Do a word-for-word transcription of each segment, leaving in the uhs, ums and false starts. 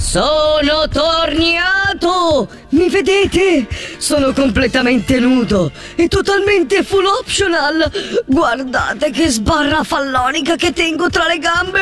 Sono tornato! Mi vedete? Sono completamente nudo e totalmente full optional. Guardate che sbarra fallonica che tengo tra le gambe.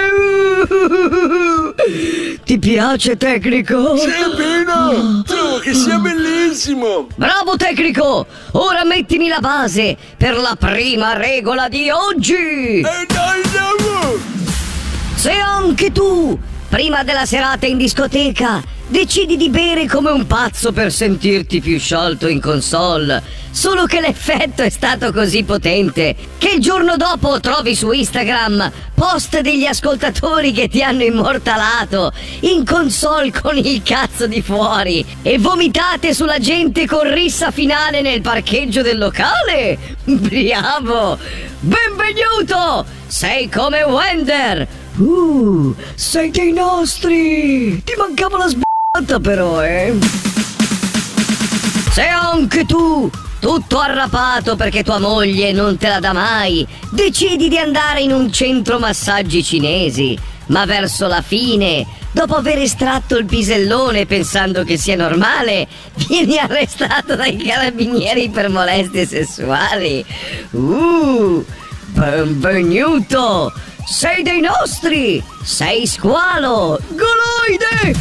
Ti piace, tecnico? Sì, Pino! Trovo che sia bellissimo! Bravo, tecnico! Ora mettimi la base per la prima regola di oggi! E dai, andiamo! Se anche tu, prima della serata in discoteca, decidi di bere come un pazzo per sentirti più sciolto in console, solo che l'effetto è stato così potente che il giorno dopo trovi su Instagram post degli ascoltatori che ti hanno immortalato in console con il cazzo di fuori e vomitate sulla gente con rissa finale nel parcheggio del locale? Bravo! Benvenuto! Sei come Wender! Uh, sei dei nostri! Ti mancava la sbagliata però, eh! Se anche tu, tutto arrapato perché tua moglie non te la dà mai, decidi di andare in un centro massaggi cinesi, ma verso la fine, dopo aver estratto il pisellone pensando che sia normale, vieni arrestato dai carabinieri per molestie sessuali. Uh, benvenuto! Sei dei nostri! Sei squalo! Goloide!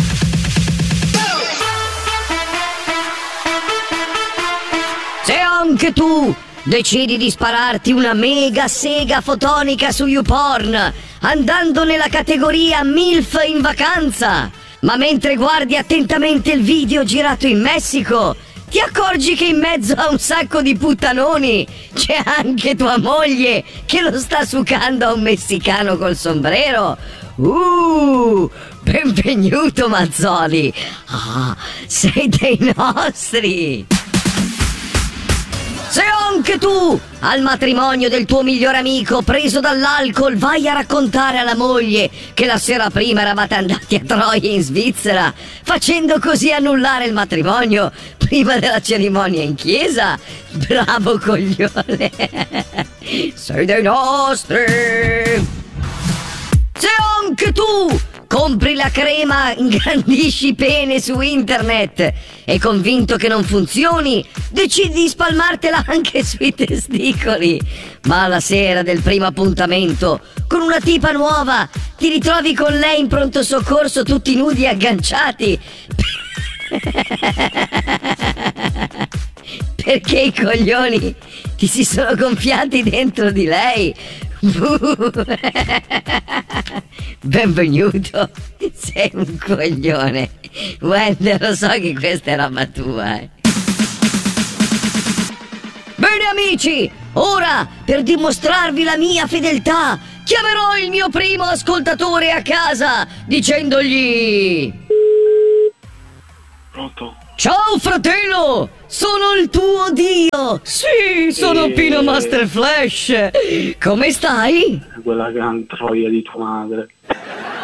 Se anche tu decidi di spararti una mega sega fotonica su YouPorn, andando nella categoria MILF in vacanza, ma mentre guardi attentamente il video girato in Messico, ti accorgi che in mezzo a un sacco di puttanoni c'è anche tua moglie che lo sta sucando a un messicano col sombrero? Uh, benvenuto Mazzoli! Ah, sei dei nostri! Se anche tu, al matrimonio del tuo miglior amico preso dall'alcol, vai a raccontare alla moglie che la sera prima eravate andati a Troia in Svizzera, facendo così annullare il matrimonio prima della cerimonia in chiesa, bravo coglione! Sei dei nostri! Se anche tu compri la crema ingrandisci pene su internet e convinto che non funzioni, decidi di spalmartela anche sui testicoli, ma alla sera del primo appuntamento con una tipa nuova ti ritrovi con lei in pronto soccorso tutti nudi e agganciati perché i coglioni ti si sono gonfiati dentro di lei. Benvenuto, sei un coglione. Wender, lo so che questa è roba tua, eh. Bene amici, ora per dimostrarvi la mia fedeltà chiamerò il mio primo ascoltatore a casa dicendogli: Pronto? ciao fratello, sono il tuo dio. Sì, sono Eh. Pino Master Flash. Come stai? Quella gran troia di tua madre.